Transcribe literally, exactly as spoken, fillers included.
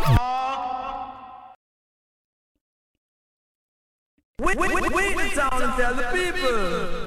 Wait, wait, wait, wait the town and tell the people.